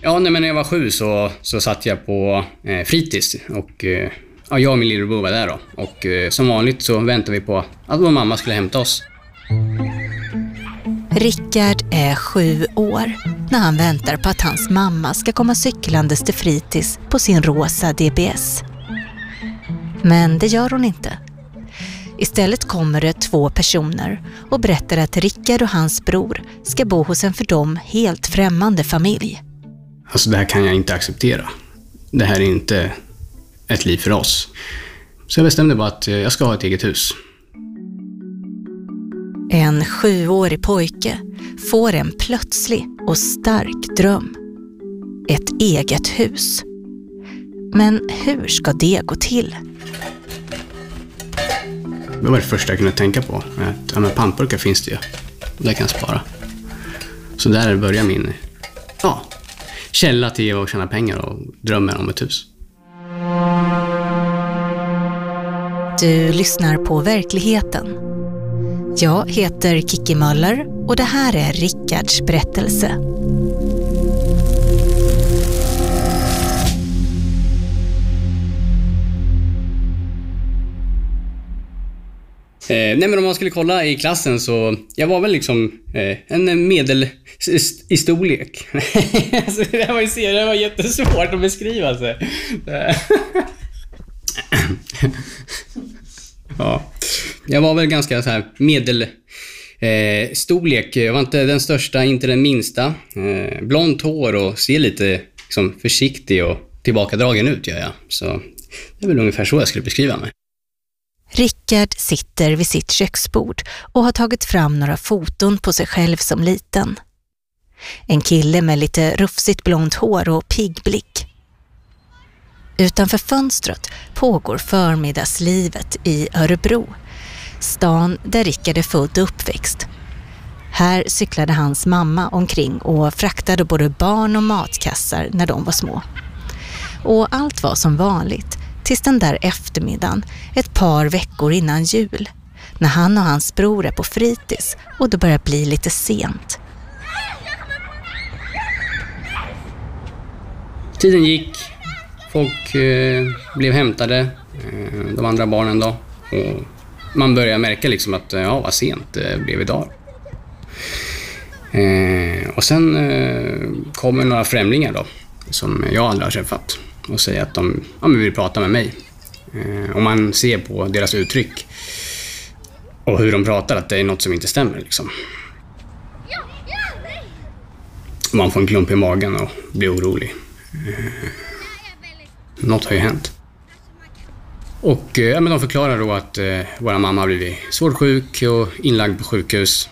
Ja, nej, men när jag var 7 så satt jag på fritids och ja, jag och min lillebror var där då. Och som vanligt så väntade vi på att vår mamma skulle hämta oss. Rickard är 7 år när han väntar på att hans mamma ska komma cyklandes till fritids på sin rosa DBS. Men det gör hon inte. Istället kommer det 2 personer och berättar att Rickard och hans bror ska bo hos en för dem helt främmande familj. Alltså det här kan jag inte acceptera. Det här är inte ett liv för oss. Så jag bestämde bara att jag ska ha ett eget hus. En 7-årig pojke får en plötslig och stark dröm. Ett eget hus. Men hur ska det gå till? Det var det första jag kunde tänka på. Att ja, men pantburkar finns det ju. Där kan jag spara. Så där börjar min källa till att tjäna pengar och drömmen om ett hus. Du lyssnar på Verkligheten. Jag heter Kiki Möller och det här är Rickards berättelse. Nej, men om man skulle kolla i klassen så jag var väl liksom en medel i storlek. Alltså, det var jättesvårt att beskriva sig. Ja. Jag var väl ganska så här medel storlek. Jag var inte den största, inte den minsta. Blont hår och ser lite liksom, försiktig och tillbakadragen ut gör jag. Så det är väl ungefär så jag skulle beskriva mig. Rickard sitter vid sitt köksbord och har tagit fram några foton på sig själv som liten. En kille med lite rufsigt blont hår och pigg blick. Utanför fönstret pågår förmiddagslivet i Örebro, stan där Rickard är född och uppväxt. Här cyklade hans mamma omkring och fraktade både barn och matkassar när de var små. Och allt var som vanligt tills den där eftermiddagen ett par veckor innan jul, när han och hans bror är på fritids och det börjar bli lite sent. Tiden gick, folk blev hämtade, de andra barnen då, och man börjar märka liksom att vad sent det blev idag. Och sen kommer några främlingar då som jag aldrig har träffat och säger att de vill prata med mig. Och man ser på deras uttryck och hur de pratar att det är något som inte stämmer liksom. Man får en klump i magen och blir orolig. Något har ju hänt. Och men de förklarar då att våra mamma har blivit svårt sjuk och inlagd på sjukhus.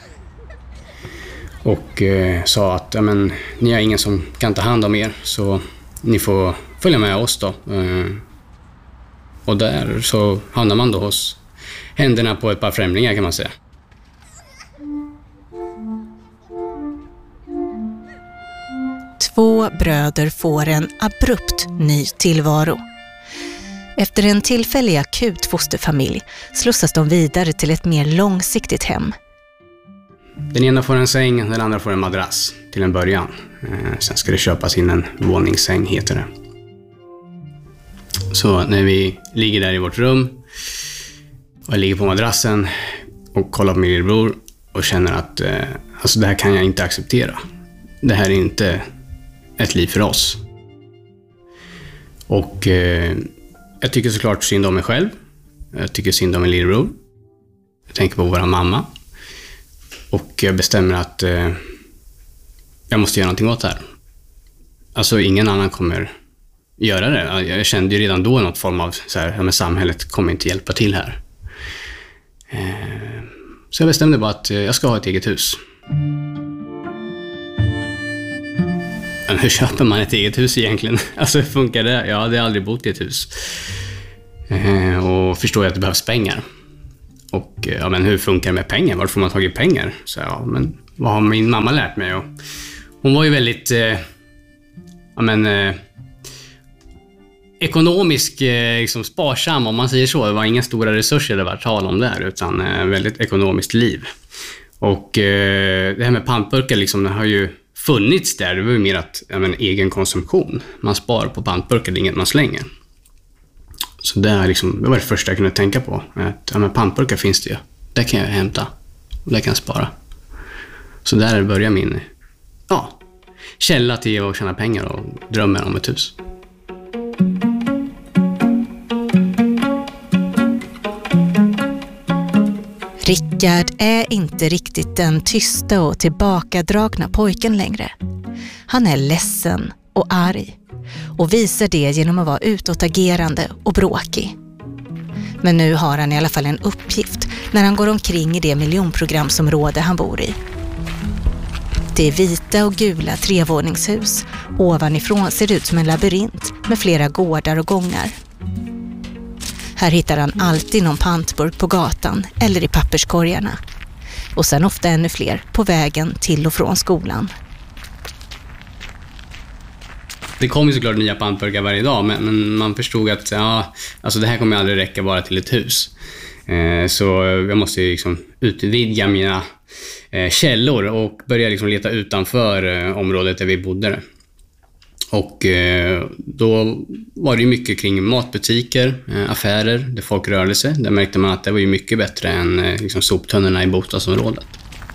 Och sa att ni har ingen som kan ta hand om er, så ni får följa med oss då. Och där så hamnar man då hos händerna på ett par främlingar kan man säga. Två bröder får en abrupt ny tillvaro. Efter en tillfällig akut fosterfamilj slussas de vidare till ett mer långsiktigt hem. Den ena får en säng, den andra får en madrass till en början. Sen ska det köpas in en våningssäng, heter det. Så när vi ligger där i vårt rum och jag ligger på madrassen och kollar på min lillebror och känner att alltså det här kan jag inte acceptera. Det här är inte ett liv för oss. Och jag tycker såklart synd om mig själv. Jag tycker synd om min lillebror. Jag tänker på våra mamma. Och jag bestämmer att jag måste göra någonting åt det här. Alltså ingen annan kommer göra det. Jag kände ju redan då något form av så här, men samhället kommer inte hjälpa till här. Så jag bestämde bara att jag ska ha ett eget hus. Men hur köper man ett eget hus egentligen? Alltså hur funkar det? Jag hade aldrig bott i ett hus. Och förstår jag att det behövs pengar. Och men hur funkar det med pengar? Var får man tag i pengar? Så men vad har min mamma lärt mig? Och hon var ju väldigt ekonomiskt liksom sparsam, om man säger så. Det var inga stora resurser det var tal om där, utan väldigt ekonomiskt liv. Och det här med pantburkar liksom, det har ju funnits där. Det var ju mer att egen konsumtion. Man spar på pantburkar, det är inget man slänger. Så det var det första jag kunde tänka på. Att pantburkar finns det ju. Där kan jag hämta. Och där kan jag spara. Så där börjar min källa till att tjäna pengar och drömmen om ett hus. Rickard är inte riktigt den tysta och tillbakadragna pojken längre. Han är ledsen och arg och visar det genom att vara utåtagerande och bråkig. Men nu har han i alla fall en uppgift när han går omkring i det miljonprogramsområde han bor i. Det är vita och gula trevåningshus. Ovanifrån ser det ut som en labyrint med flera gårdar och gångar. Här hittar han alltid någon pantburk på gatan eller i papperskorgarna. Och sen ofta ännu fler på vägen till och från skolan. Det kommer ju såklart nya pantburkar varje dag, men man förstod att det här kommer aldrig räcka bara till ett hus. Så jag måste ju utvidga mina källor och börja leta utanför området där vi bodde. Och då var det ju mycket kring matbutiker, affärer där folk rörde sig. Där märkte man att det var ju mycket bättre än soptunnorna i bostadsområdet.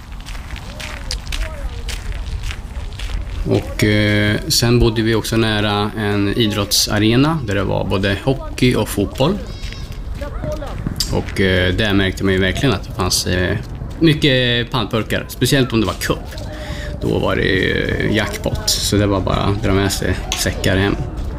Och sen bodde vi också nära en idrottsarena där det var både hockey och fotboll. Och där märkte man ju verkligen att det fanns mycket pantburkar, speciellt om det var cup. Då var det jackpot, så det var bara att dra med sig säckar hem.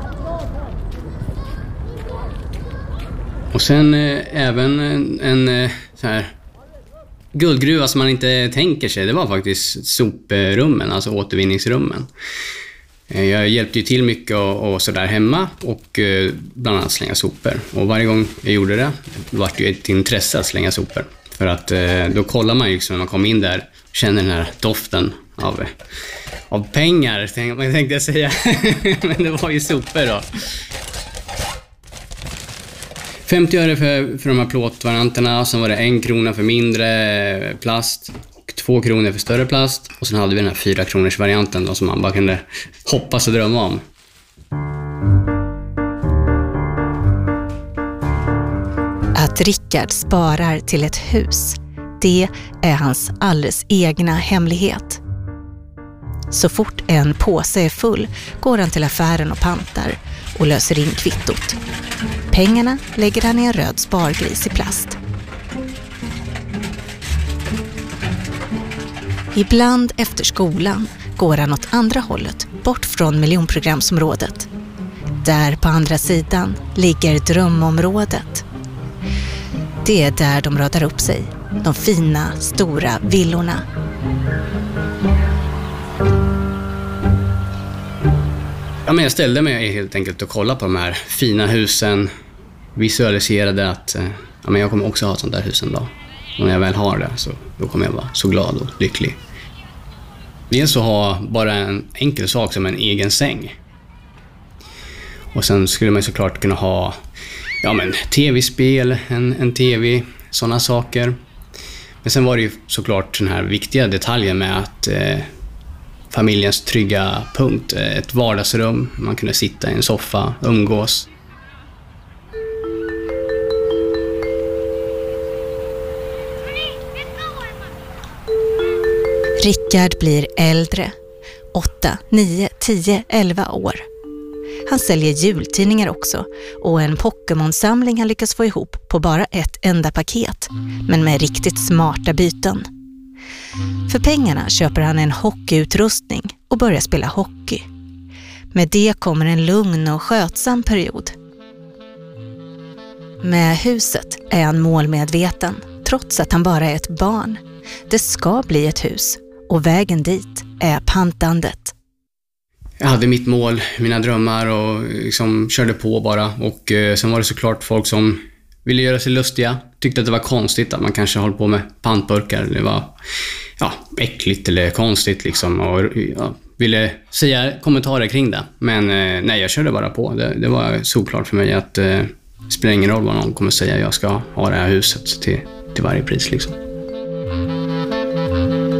Och sen även en så här guldgruva som man inte tänker sig, det var faktiskt soprummen, alltså återvinningsrummen. Jag hjälpte ju till mycket och så där hemma och bland annat slänga sopor. Och varje gång jag gjorde det var det ju ett intresse att slänga sopor. För att då kollar man ju när man kommer in där, känner den här doften av pengar, tänkte jag säga. Men det var ju sopor då. 50 öre för de här plåtvarianterna, sen var det 1 krona för mindre plast och 2 kronor för större plast. Och sen hade vi den här 4 kronors varianten då, som man bara kunde hoppas och drömma om. Att Rickard sparar till ett hus, det är hans alldeles egna hemlighet. Så fort en påse är full går han till affären och pantar och löser in kvittot. Pengarna lägger han i en röd spargris i plast. Ibland efter skolan går han åt andra hållet, bort från miljonprogramsområdet. Där på andra sidan ligger drömområdet. Det är där de radar upp sig, de fina, stora villorna. Ja, men jag ställde mig helt enkelt och kollade på de här fina husen. Visualiserade att jag kommer också ha ett sånt där hus en dag. Och när jag väl har det så då kommer jag vara så glad och lycklig. Dels så ha bara en enkel sak som en egen säng. Och sen skulle man såklart kunna ha tv-spel, en tv, sådana saker. Men sen var det ju såklart den här viktiga detaljen med att familjens trygga punkt, ett vardagsrum, man kunde sitta i en soffa, umgås. Rickard blir äldre, 8, 9, 10, 11 år. Han säljer jultidningar också och en Pokémon-samling han lyckas få ihop på bara ett enda paket, men med riktigt smarta byten. För pengarna köper han en hockeyutrustning och börjar spela hockey. Med det kommer en lugn och skötsam period. Med huset är han målmedveten, trots att han bara är ett barn. Det ska bli ett hus och vägen dit är pantandet. Jag hade mitt mål, mina drömmar och körde på bara. Och sen var det såklart folk som ville göra sig lustiga. Tyckte att det var konstigt att man kanske håller på med pantburkar. Det var äckligt eller konstigt och ville säga kommentarer kring det. Men nej, jag körde bara på. Det var såklart för mig att det spelar ingen roll vad någon kommer säga. Jag ska ha det här huset till varje pris .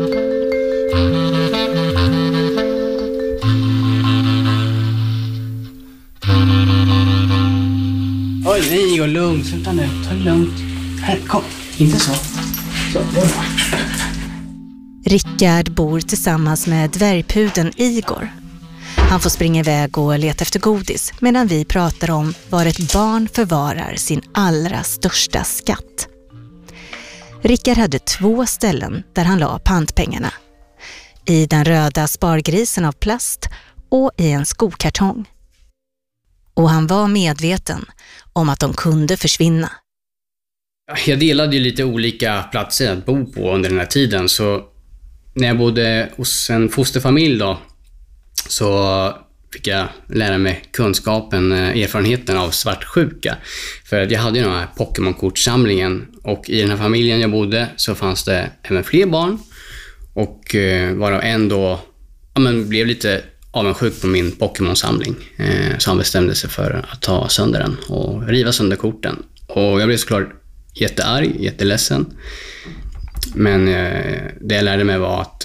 Nej, gå lugnt. Sluta nu. Ta det lugnt. Här, kom. Inte så. Så, det är bra. Rickard bor tillsammans med dvärgpuden Igor. Han får springa iväg och leta efter godis medan vi pratar om var ett barn förvarar sin allra största skatt. Rickard hade 2 ställen där han la pantpengarna. I den röda spargrisen av plast och i en skokartong. Och han var medveten om att de kunde försvinna. Jag delade ju lite olika platser att bo på under den här tiden, så när jag bodde hos en fosterfamilj då, så fick jag lära mig erfarenheten av svartsjuka. För att jag hade ju den här Pokémon-kortsamlingen, och i den här familjen jag bodde så fanns det även fler barn, och varav en då blev lite avundsjuk på min Pokémon-samling. Så han bestämde sig för att ta sönder den och riva sönder korten. Och jag blev såklart jättearg, jätteledsen. Men det jag lärde mig var att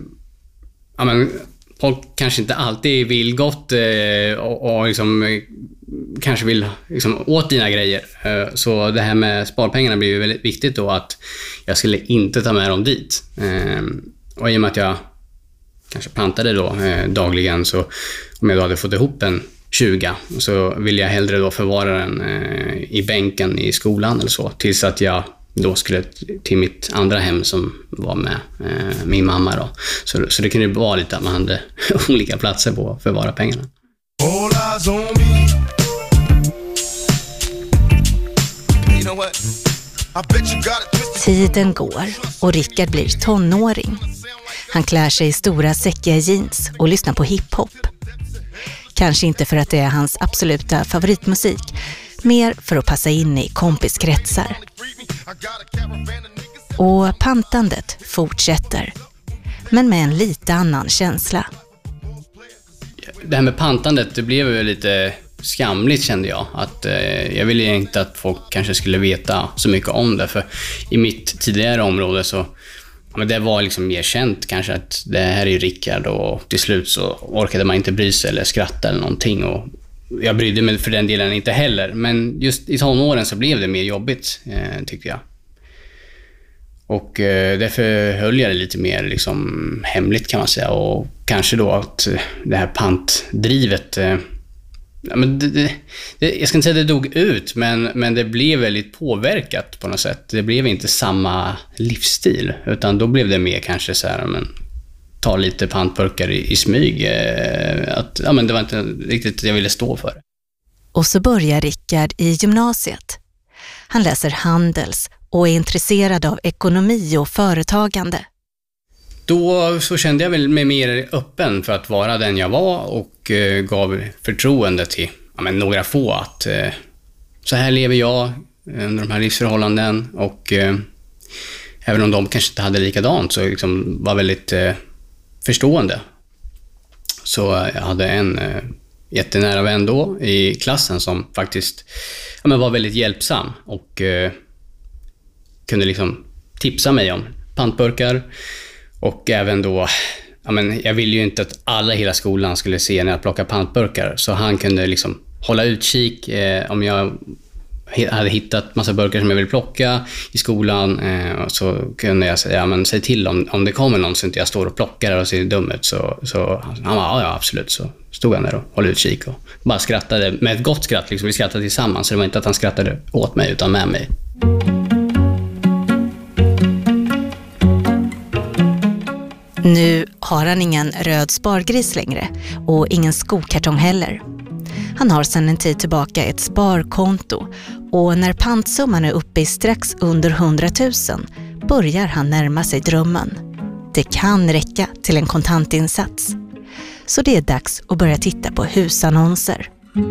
folk kanske inte alltid vill gott och liksom, kanske vill liksom åt dina grejer. Så det här med sparpengarna blev ju väldigt viktigt då, att jag skulle inte ta med dem dit. Och i och med att jag kanske pantade då dagligen, så om jag då hade fått ihop en 20, så vill jag hellre då förvara den i bänken i skolan eller så, tills att jag då skulle till mitt andra hem som var med min mamma då. Så det kunde ju vara lite att man hade olika platser på att förvara pengarna. Tiden går och Rickard blir tonåring. Han klär sig i stora säckiga jeans och lyssnar på hiphop. Kanske inte för att det är hans absoluta favoritmusik, mer för att passa in i kompiskretsar. Och pantandet fortsätter, men med en lite annan känsla. Det här med pantandet, det blev ju lite skamligt, kände jag. Att jag ville inte att folk kanske skulle veta så mycket om det, för i mitt tidigare område så det var liksom mer känt kanske att det här är Rickard, och till slut så orkade man inte bry sig eller skratta eller någonting, och jag brydde mig för den delen inte heller. Men just i tonåren så blev det mer jobbigt, tycker jag. Och därför höll jag det lite mer liksom hemligt, kan man säga. Och kanske då att det här pantdrivet, jag ska inte säga att det dog ut, men det blev väldigt påverkat på något sätt. Det blev inte samma livsstil, utan då blev det mer kanske så här, ta lite pantburkar i smyg. Det var inte riktigt det jag ville stå för. Och så börjar Rickard i gymnasiet. Han läser handels och är intresserad av ekonomi och företagande. Då så kände jag väl mig mer öppen för att vara den jag var, och gav förtroende till några få att så här lever jag under de här livsförhållanden, och även om de kanske inte hade likadant, så liksom var väldigt förstående. Så jag hade en jättenära vän då i klassen som faktiskt var väldigt hjälpsam, och kunde liksom tipsa mig om pantburkar. Och även då, jag ville ju inte att alla i hela skolan skulle se när jag plockar pantburkar, så han kunde liksom hålla utkik om jag hade hittat massa burkar som jag ville plocka i skolan, så kunde jag säga, säg till om det kommer någon så inte jag står och plockar och ser dum ut. Så han bara, ja absolut. Så stod han där och håller utkik och bara skrattade med ett gott skratt, liksom. Vi skrattade tillsammans, så det var inte att han skrattade åt mig utan med mig. Nu har han ingen röd spargris längre och ingen skokartong heller. Han har sedan en tid tillbaka ett sparkonto, och när pantsumman är uppe i strax under 100 000 börjar han närma sig drömmen. Det kan räcka till en kontantinsats. Så det är dags att börja titta på husannonser.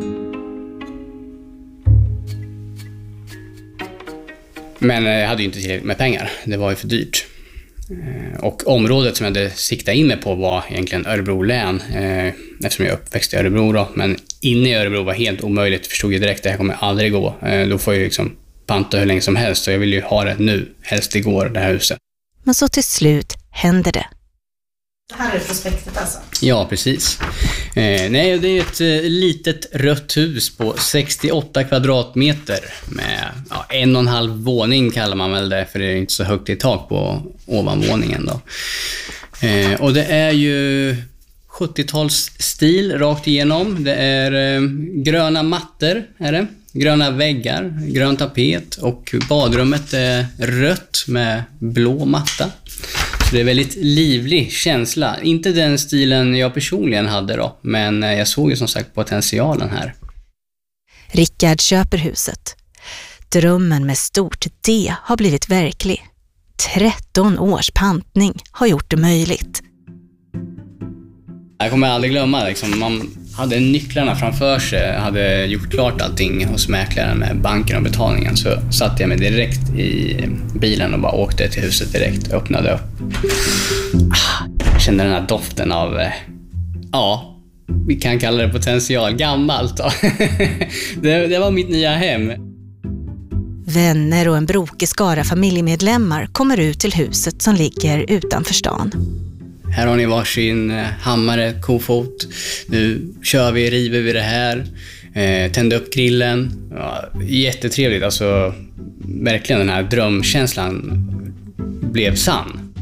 Men jag hade ju inte tillräckligt med pengar. Det var ju för dyrt. Och området som jag hade siktat in mig på var egentligen Örebro län, eftersom jag uppväxt i Örebro då. Men inne i Örebro var helt omöjligt, förstod jag direkt att det här kommer aldrig gå. Då får jag liksom panta hur länge som helst, och jag vill ju ha det nu, helst igår, det här huset. Men så till slut händer det. Det här är prospektet alltså? Ja, precis. Nej, det är ett litet rött hus på 68 kvadratmeter med 1,5 våning kallar man väl det, för det är inte så högt i tak på ovanvåningen då. Och det är ju 70-talsstil rakt igenom. Det är gröna mattor, är det. Gröna väggar, grön tapet och badrummet är rött med blå matta. Så det är väldigt livlig känsla. Inte den stilen jag personligen hade då, men jag såg ju som sagt potentialen här. Rickard köper huset. Drömmen med stort D har blivit verklig. 13 års pantning har gjort det möjligt. Jag kommer aldrig glömma, liksom, man hade nycklarna framför sig, hade gjort klart allting hos mäklaren med banken och betalningen, så satte jag mig direkt i bilen och bara åkte till huset direkt, öppnade upp. Jag kände den här doften av, vi kan kalla det potential, gammalt då. Det var mitt nya hem. Vänner och en brokig skara familjemedlemmar kommer ut till huset som ligger utanför stan. Här har ni varsin hammare, kofot. Nu kör vi, river vi det här. Tände upp grillen. Ja, jättetrevligt. Alltså, verkligen den här drömkänslan blev sann.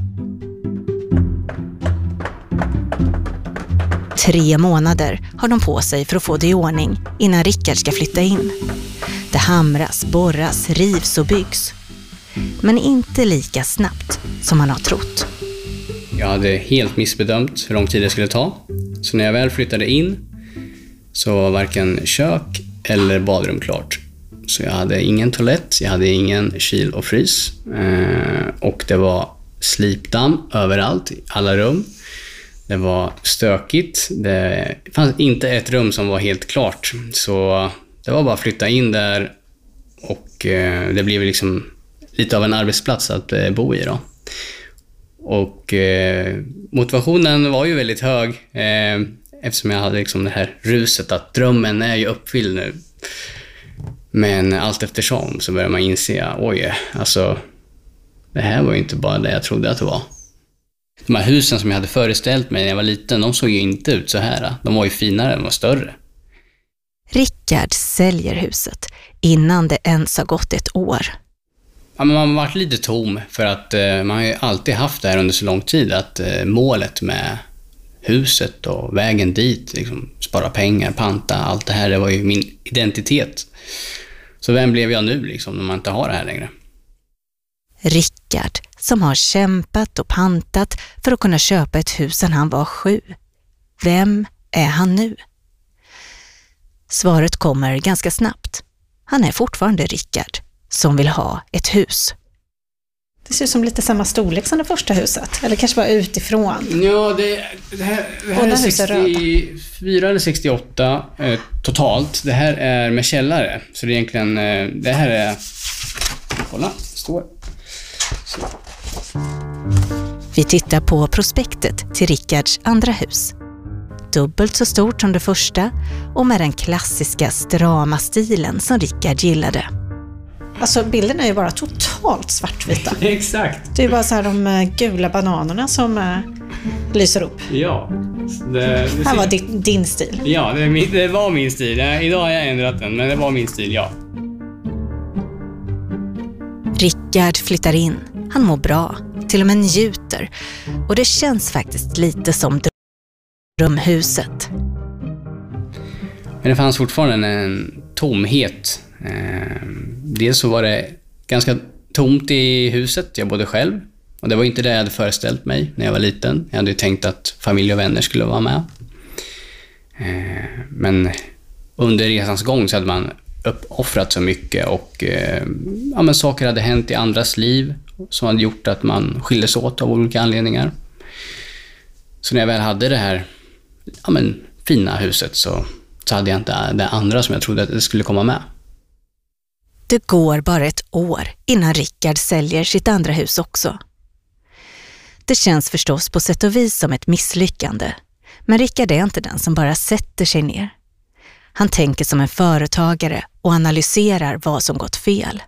3 månader har de på sig för att få det i ordning innan Rickard ska flytta in. Det hamras, borras, rivs och byggs. Men inte lika snabbt som han har trott. Jag hade helt missbedömt hur lång tid det skulle ta. Så när jag väl flyttade in så var varken kök eller badrum klart. Så jag hade ingen toalett, jag hade ingen kyl och frys. Och det var slipdamm överallt, i alla rum. Det var stökigt. Det fanns inte ett rum som var helt klart. Så det var bara att flytta in där och det blev liksom lite av en arbetsplats att bo i då. Och motivationen var ju väldigt hög eftersom jag hade liksom det här ruset att drömmen är ju uppfylld nu. Men allt eftersom så började man inse, alltså det här var ju inte bara det jag trodde att det var. De här husen som jag hade föreställt mig när jag var liten, de såg ju inte ut så här. De var ju finare, de var större. Rickard säljer huset innan det ens har gått ett år. Ja, men man har varit lite tom för att man har ju alltid haft det här under så lång tid att målet med huset och vägen dit, liksom, spara pengar, panta, allt det här, det var ju min identitet. Så vem blev jag nu liksom när man inte har det här längre? Rickard som har kämpat och pantat för att kunna köpa ett hus sedan han var 7. Vem är han nu? Svaret kommer ganska snabbt. Han är fortfarande Rickard som vill ha ett hus. Det ser ut som lite samma storlek som det första huset. Eller kanske bara utifrån. Ja, det här är 64 eller 68 totalt. Det här är med källare. Så det är egentligen, det här är... Kolla, står. Så. Vi tittar på prospektet till Rickards andra hus. Dubbelt så stort som det första och med den klassiska strama stilen som Rickard gillade. Alltså bilden är ju bara totalt svartvita. Exakt. Det är bara så här de gula bananerna som lyser upp. Ja. Det här var din stil. Ja, det var min stil. Idag har jag ändrat den, men det var min stil, ja. Rickard flyttar in. Han mår bra, till och med njuter. Och det känns faktiskt lite som drömhuset. Men det fanns fortfarande en tomhet. Dels så var det ganska tomt i huset. Jag bodde själv. Och det var inte det jag hade föreställt mig när jag var liten. Jag hade ju tänkt att familj och vänner skulle vara med. Men under resans gång så hade man uppoffrat så mycket. Och men saker hade hänt i andras liv som hade gjort att man skildes åt av olika anledningar. Så när jag väl hade det här fina huset så hade jag inte det andra som jag trodde att det skulle komma med. Det går bara ett år innan Rickard säljer sitt andra hus också. Det känns förstås på sätt och vis som ett misslyckande. Men Rickard är inte den som bara sätter sig ner. Han tänker som en företagare och analyserar vad som gått fel.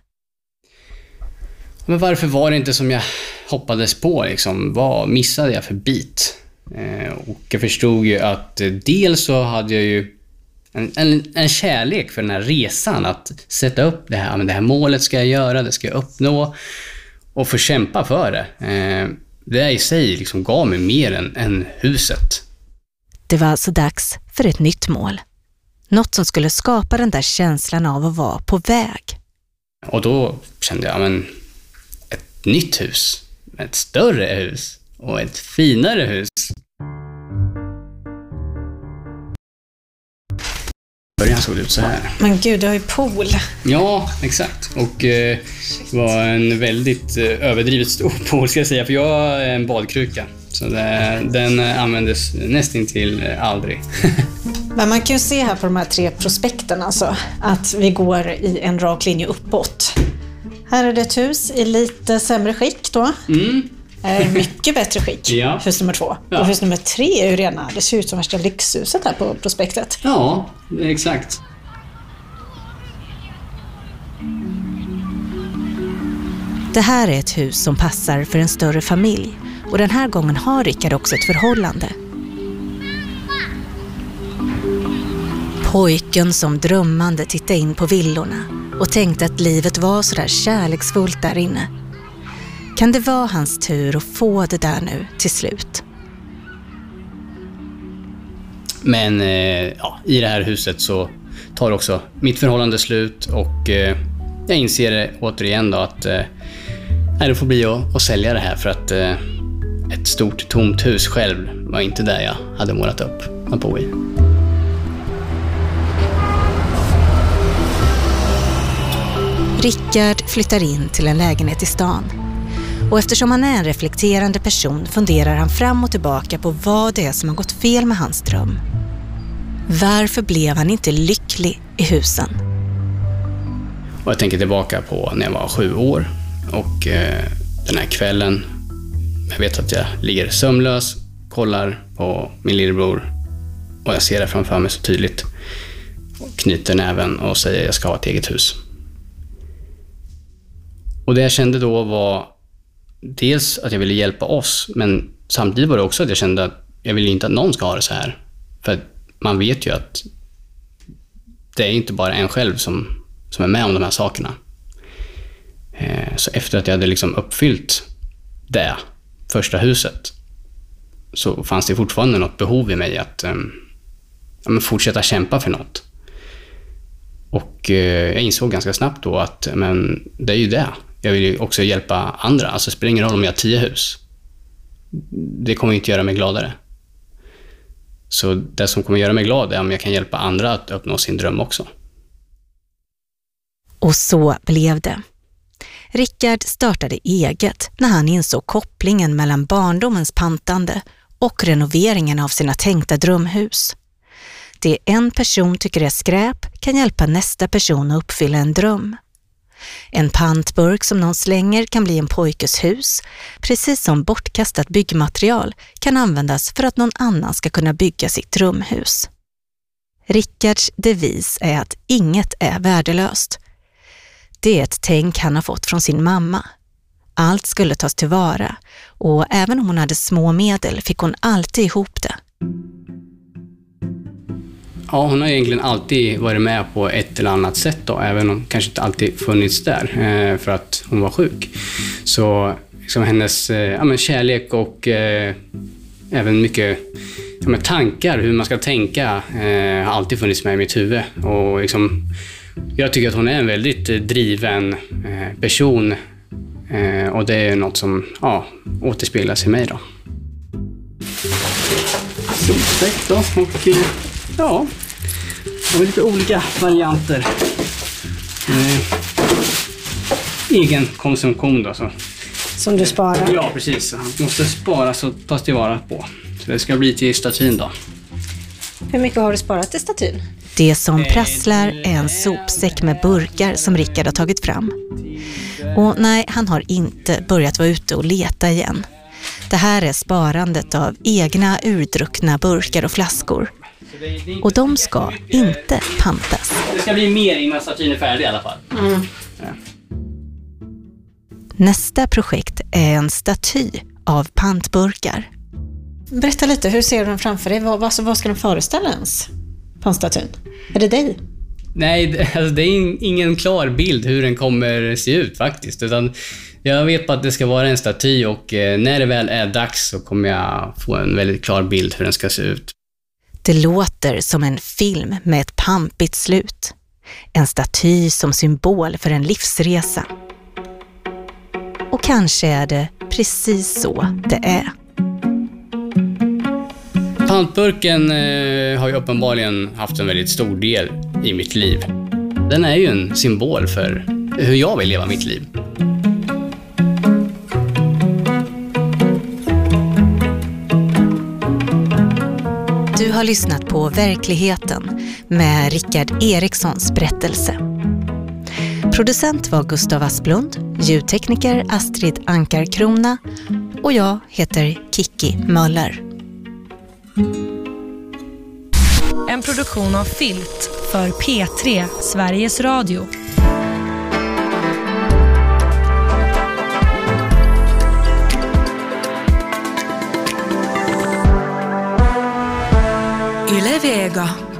Men varför var det inte som jag hoppades på? Liksom? Vad missade jag för bit? Och jag förstod ju att dels så hade jag ju en kärlek för den här resan, att sätta upp det här, men det här målet ska jag göra, det ska jag uppnå och få kämpa för det. Det i sig liksom gav mig mer än huset. Det var alltså dags för ett nytt mål. Något som skulle skapa den där känslan av att vara på väg. Och då kände jag, men ett nytt hus, ett större hus och ett finare hus. Början såg det ut så här. Men gud, du har ju pool. Ja, exakt. Och det var en väldigt överdrivet stor pool, ska jag säga, för jag har en badkruka. Så den användes nästintill aldrig. Men man kan ju se här på de här 3 prospekten alltså, att vi går i en rak linje uppåt. Här är det ett hus i lite sämre skick då. Mycket bättre skick, ja. Hus nummer 2. Ja. Och hus nummer 3 är ju rena, det ser ut som värsta lyxhuset här på prospektet. Ja, exakt. Det här är ett hus som passar för en större familj. Och den här gången har Rickard också ett förhållande. Pojken som drömmande tittade in på villorna och tänkte att livet var så där kärleksfullt där inne. Kan det vara hans tur att få det där nu till slut? Men i det här huset så tar också mitt förhållande slut och jag inser det återigen då att det får bli att sälja det här, för att ett stort tomt hus själv var inte där jag hade målat upp att bo i. Rickard flyttar in till en lägenhet i stan. Och eftersom han är en reflekterande person funderar han fram och tillbaka på vad det är som har gått fel med hans dröm. Varför blev han inte lycklig i husen? Och jag tänker tillbaka på när jag var 7 år och den här kvällen, jag vet att jag ligger sömnlös, kollar på min lillebror och jag ser det framför mig så tydligt och knyter näven och säger att jag ska ha ett eget hus. Och det jag kände då var dels att jag ville hjälpa oss, men samtidigt var det också att jag kände att jag ville inte att någon ska ha det så här. För man vet ju att det är inte bara en själv som är med om de här sakerna. Så efter att jag hade liksom uppfyllt det första huset så fanns det fortfarande något behov i mig att fortsätta kämpa för något. Och jag insåg ganska snabbt då att men det är ju det. Jag vill ju också hjälpa andra. Alltså det spelar ingen roll om jag har 10 hus. Det kommer inte göra mig gladare. Så det som kommer göra mig glad är om jag kan hjälpa andra att uppnå sin dröm också. Och så blev det. Rickard startade eget när han insåg kopplingen mellan barndomens pantande och renoveringen av sina tänkta drömhus. Det en person tycker är skräp kan hjälpa nästa person att uppfylla en dröm. En pantburk som någon slänger kan bli en pojkes hus, precis som bortkastat byggmaterial kan användas för att någon annan ska kunna bygga sitt drömhus. Rickards devis är att inget är värdelöst. Det är ett tänk han har fått från sin mamma. Allt skulle tas tillvara och även om hon hade små medel fick hon alltid ihop det. Ja, hon har egentligen alltid varit med på ett eller annat sätt då, även om hon kanske inte alltid funnits där för att hon var sjuk. Så liksom hennes kärlek och även mycket tankar, hur man ska tänka, har alltid funnits med i mitt huvud. Och liksom, jag tycker att hon är en väldigt driven person och det är något som återspeglas i mig då. Solspäck då och ja, det var lite olika varianter. Egen konsumtion då. Så. Som du sparar? Ja, precis. Han måste spara så tas det vara på. Så det ska bli till statyn då. Hur mycket har du sparat till statyn? Det som prasslar är en sopsäck med burkar som Rickard har tagit fram. Och nej, han har inte börjat vara ute och leta igen. Det här är sparandet av egna urdruckna burkar och flaskor. Och de ska inte pantas. Det ska bli mer innan statyn är färdig i alla fall. Mm. Ja. Nästa projekt är en staty av pantburkar. Berätta lite, hur ser du den framför dig? Vad ska den föreställa ens på en statyn? Är det dig? Nej, alltså det är ingen klar bild hur den kommer se ut faktiskt. Utan jag vet bara att det ska vara en staty och när det väl är dags så kommer jag få en väldigt klar bild hur den ska se ut. Det låter som en film med ett pampigt slut. En staty som symbol för en livsresa. Och kanske är det precis så det är. Pantburken har ju uppenbarligen haft en väldigt stor del i mitt liv. Den är ju en symbol för hur jag vill leva mitt liv. Du har lyssnat på Verkligheten med Rickard Erikssons berättelse. Producent var Gustav Asplund, ljudtekniker Astrid Ankarkrona och jag heter Kiki Möller. En produktion av Filt för P3 Sveriges Radio. Yle Vega.